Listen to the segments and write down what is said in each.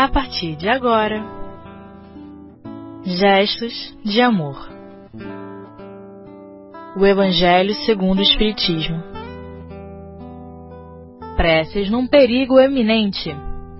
a partir de agora. Gestos de amor. O Evangelho segundo o Espiritismo. Preces num perigo eminente.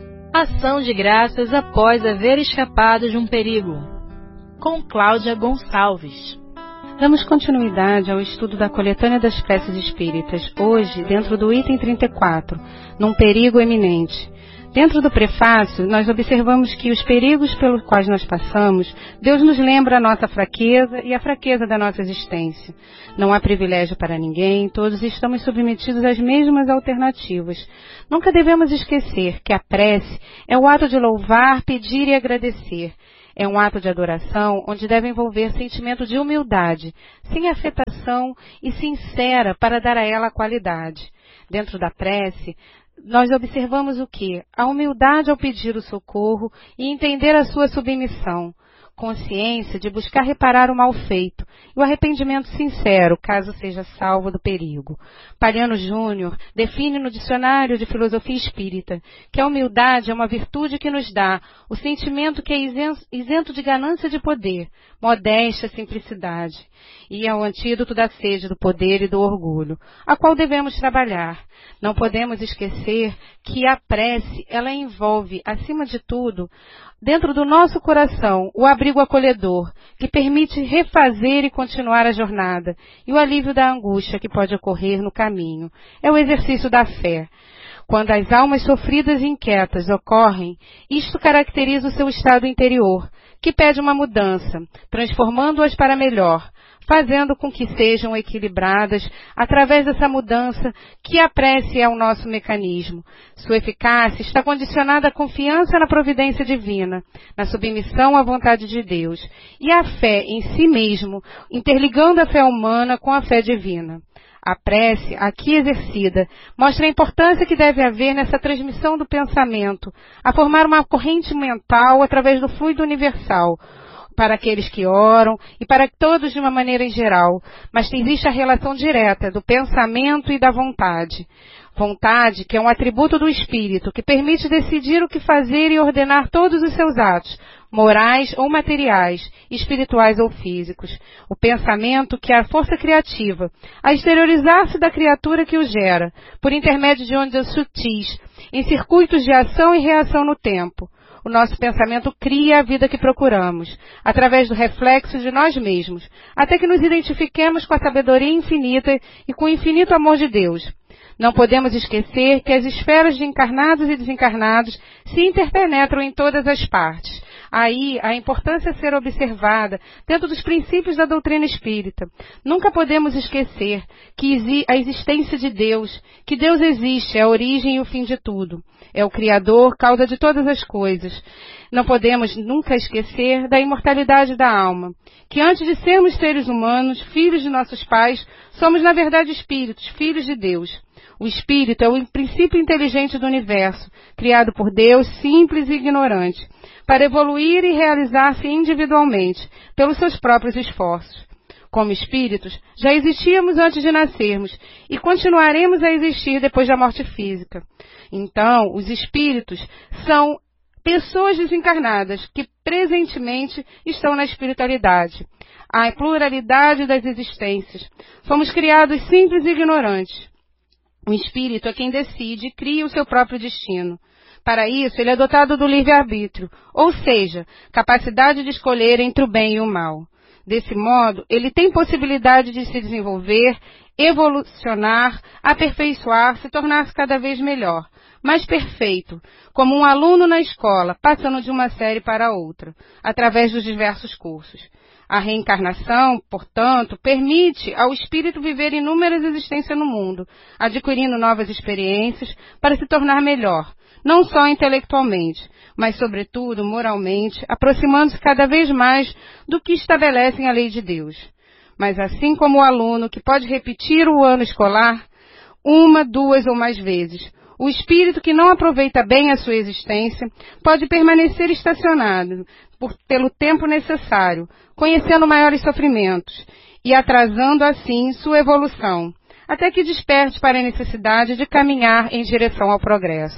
Ação de graças após haver escapado de um perigo. Com Cláudia Gonçalves. Damos continuidade ao estudo da coletânea das preces espíritas, hoje dentro do item 34, num perigo eminente. Dentro do prefácio, nós observamos que os perigos pelos quais nós passamos, Deus nos lembra a nossa fraqueza e a fraqueza da nossa existência. Não há privilégio para ninguém, todos estamos submetidos às mesmas alternativas. Nunca devemos esquecer que a prece é o ato de louvar, pedir e agradecer. É um ato de adoração onde deve envolver sentimento de humildade, sem afetação e sincera para dar a ela qualidade. Dentro da prece, nós observamos o quê? A humildade ao pedir o socorro e entender a sua submissão. Consciência de buscar reparar o mal feito e o arrependimento sincero, caso seja salvo do perigo. Palhano Júnior define no Dicionário de Filosofia Espírita que a humildade é uma virtude que nos dá o sentimento que é isento de ganância de poder, modéstia, simplicidade, e é o antídoto da sede do poder e do orgulho, a qual devemos trabalhar. Não podemos esquecer que a prece, ela envolve, acima de tudo, dentro do nosso coração, o abrigo acolhedor, que permite refazer e continuar a jornada, e o alívio da angústia que pode ocorrer no caminho. É o exercício da fé. Quando as almas sofridas e inquietas ocorrem, isto caracteriza o seu estado interior, que pede uma mudança, transformando-as para melhor, fazendo com que sejam equilibradas através dessa mudança que a prece é o nosso mecanismo. Sua eficácia está condicionada à confiança na providência divina, na submissão à vontade de Deus, e à fé em si mesmo, interligando a fé humana com a fé divina. A prece, aqui exercida, mostra a importância que deve haver nessa transmissão do pensamento, a formar uma corrente mental através do fluido universal, para aqueles que oram e para todos de uma maneira em geral, mas existe a relação direta do pensamento e da vontade. Vontade que é um atributo do espírito, que permite decidir o que fazer e ordenar todos os seus atos, morais ou materiais, espirituais ou físicos. O pensamento que é a força criativa, a exteriorizar-se da criatura que o gera, por intermédio de ondas sutis, em circuitos de ação e reação no tempo. O nosso pensamento cria a vida que procuramos, através do reflexo de nós mesmos, até que nos identifiquemos com a sabedoria infinita e com o infinito amor de Deus. Não podemos esquecer que as esferas de encarnados e desencarnados se interpenetram em todas as partes. Aí, a importância a ser observada dentro dos princípios da doutrina espírita. Nunca podemos esquecer que a existência de Deus, que Deus existe, é a origem e o fim de tudo. É o Criador, causa de todas as coisas. Não podemos nunca esquecer da imortalidade da alma, que antes de sermos seres humanos, filhos de nossos pais, somos na verdade espíritos, filhos de Deus. O espírito é o princípio inteligente do universo, criado por Deus, simples e ignorante, para evoluir e realizar-se individualmente, pelos seus próprios esforços. Como espíritos, já existíamos antes de nascermos e continuaremos a existir depois da morte física. Então, os espíritos são pessoas desencarnadas que presentemente estão na espiritualidade. A pluralidade das existências. Fomos criados simples e ignorantes. O espírito é quem decide e cria o seu próprio destino. Para isso, ele é dotado do livre-arbítrio, ou seja, capacidade de escolher entre o bem e o mal. Desse modo, ele tem possibilidade de se desenvolver, evolucionar, aperfeiçoar-se, tornar-se cada vez melhor, mais perfeito, como um aluno na escola, passando de uma série para outra, através dos diversos cursos. A reencarnação, portanto, permite ao espírito viver inúmeras existências no mundo, adquirindo novas experiências para se tornar melhor, não só intelectualmente, mas, sobretudo, moralmente, aproximando-se cada vez mais do que estabelece a lei de Deus. Mas assim como o aluno que pode repetir o ano escolar uma, duas ou mais vezes, o espírito que não aproveita bem a sua existência pode permanecer estacionado pelo tempo necessário, conhecendo maiores sofrimentos e atrasando assim sua evolução, até que desperte para a necessidade de caminhar em direção ao progresso.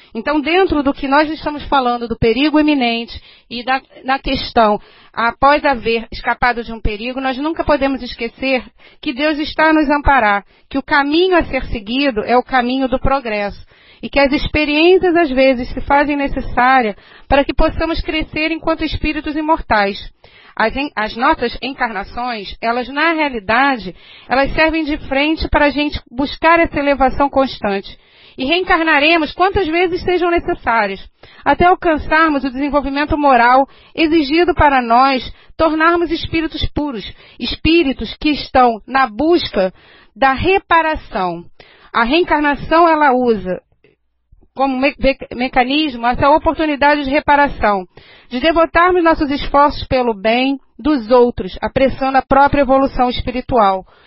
Então, dentro do que nós estamos falando do perigo iminente e da questão, após haver escapado de um perigo, nós nunca podemos esquecer que Deus está a nos amparar, que o caminho a ser seguido é o caminho do progresso e que as experiências, às vezes, se fazem necessárias para que possamos crescer enquanto espíritos imortais. As nossas encarnações, elas na realidade, elas servem de frente para a gente buscar essa elevação constante. E reencarnaremos quantas vezes sejam necessárias, até alcançarmos o desenvolvimento moral exigido para nós tornarmos espíritos puros, espíritos que estão na busca da reparação. A reencarnação, ela usa como mecanismo essa oportunidade de reparação, de devotarmos nossos esforços pelo bem dos outros, apressando a própria evolução espiritual.